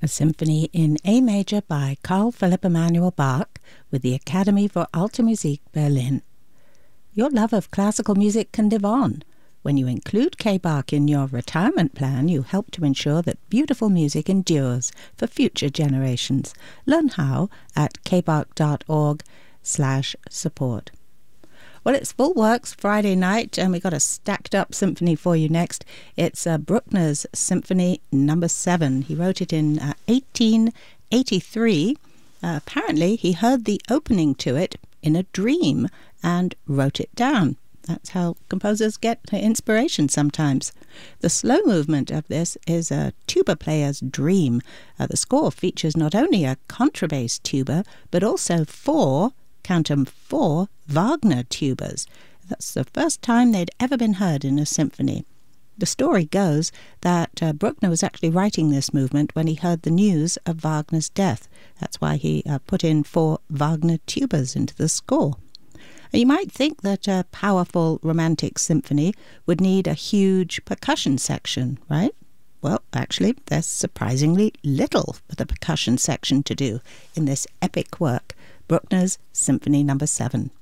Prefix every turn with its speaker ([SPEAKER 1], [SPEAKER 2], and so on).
[SPEAKER 1] a symphony in A major by Carl Philipp Emanuel Bach with the Academy for Alte Musik Berlin. Your love of classical music can live on. When you include K-Bach in your retirement plan, you help to ensure that beautiful music endures for future generations. Learn how at kbach.org/support. Well, it's Full Works Friday night, and we got a stacked-up symphony for you next. It's Bruckner's Symphony No. 7. He wrote it in 1883. Apparently, he heard the opening to it in a dream and wrote it down. That's how composers get inspiration sometimes. The slow movement of this is a tuba player's dream. The score features not only a contrabass tuba, but also four Wagner tubas. That's the first time they'd ever been heard in a symphony. The story goes that Bruckner was actually writing this movement when he heard the news of Wagner's death. That's why he put in four Wagner tubas into the score. You might think that a powerful romantic symphony would need a huge percussion section, right? Well, actually, there's surprisingly little for the percussion section to do in this epic work, Bruckner's Symphony No. 7.